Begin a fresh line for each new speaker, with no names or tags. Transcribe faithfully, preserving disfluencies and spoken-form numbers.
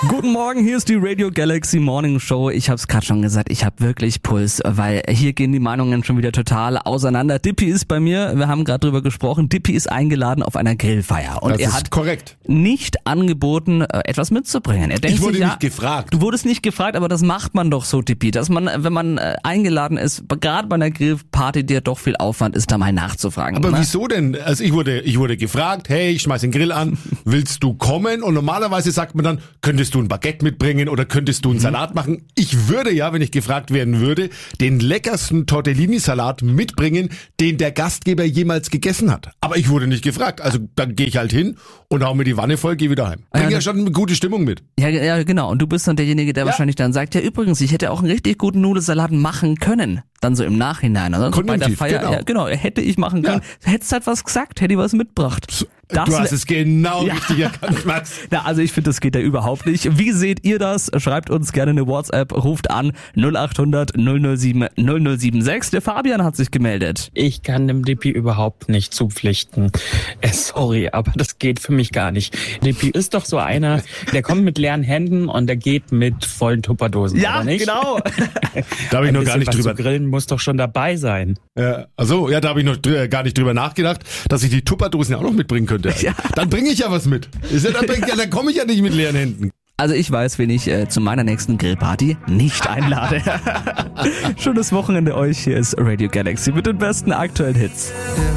Guten Morgen, hier ist die Radio Galaxy Morning Show. Ich habe es gerade schon gesagt, ich habe wirklich Puls, weil hier gehen die Meinungen schon wieder total auseinander. Dippy ist bei mir, wir haben gerade drüber gesprochen, Dippy ist eingeladen auf einer Grillfeier. Und
das
er
ist
hat
korrekt.
nicht angeboten, etwas mitzubringen. Er denkt
Ich wurde
sich, ja,
nicht gefragt.
Du wurdest nicht gefragt, aber das macht man doch so, Dippy, dass man, wenn man eingeladen ist, gerade bei einer Grillparty, der doch viel Aufwand ist, da mal nachzufragen.
Aber
ne?
wieso denn? Also ich wurde, ich wurde gefragt, hey, ich schmeiß den Grill an, willst du kommen? Und normalerweise sagt man dann, könntest du ein Baguette mitbringen oder könntest du einen Salat machen? Ich würde ja, wenn ich gefragt werden würde, den leckersten Tortellini-Salat mitbringen, den der Gastgeber jemals gegessen hat. Aber ich wurde nicht gefragt. Also dann gehe ich halt hin und hau mir die Wanne voll, gehe wieder heim. Bring
Ja,
ja schon eine gute Stimmung mit.
Ja, ja, genau. Und du bist dann derjenige, der
Ja.
wahrscheinlich dann sagt, ja übrigens, ich hätte auch einen richtig guten Nudelsalat machen können. Dann so im Nachhinein. Also bei der
Konjunktiv,
Feier,
genau.
ja, genau, hätte ich machen können.
Ja.
Hättest halt was gesagt, hätte ich was mitgebracht. Das
du hast
wär-
es genau
Ja.
richtig erkannt, Max.
Na, also ich finde, das geht ja überhaupt nicht. Wie seht ihr das? Schreibt uns gerne eine WhatsApp, ruft an null acht hundert null null sieben null null sieben sechs. Der Fabian hat sich gemeldet.
Ich kann dem Dippy überhaupt nicht zupflichten. Äh, sorry, aber das geht für mich gar nicht. Dippy ist doch so einer, der kommt mit leeren Händen und der geht mit vollen Tupperdosen, oder nicht?
genau.
Da habe ich
Ein
noch gar
bisschen
nicht
was
drüber.
zu grillen muss doch schon dabei sein.
Ja, also ja, da habe ich noch drü- gar nicht drüber nachgedacht, dass ich die Tupperdosen ja auch noch mitbringen könnte.
Ja.
Dann bringe ich ja was mit. Ist ja, dann bring, ja, dann komme ich ja nicht mit leeren Händen.
Also ich weiß, wen ich äh, zu meiner nächsten Grillparty nicht einlade. Schönes Wochenende euch. Hier ist Radio Galaxy mit den besten aktuellen Hits.